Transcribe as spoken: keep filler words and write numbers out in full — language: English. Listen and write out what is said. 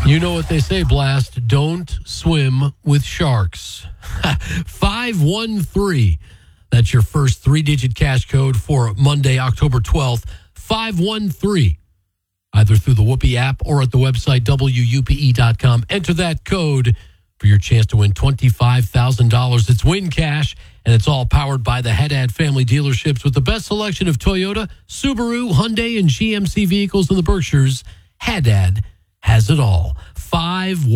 You know what they say, Blast. Don't swim with sharks. five one three. That's your first three-digit cash code for Monday, October twelfth. five one three. Either through the Whoopee app or at the website W U P E dot com. Enter that code for your chance to win twenty-five thousand dollars. It's Win Cash, and it's all powered by the Haddad family dealerships with the best selection of Toyota, Subaru, Hyundai, and G M C vehicles in the Berkshires. Haddad has it all. Five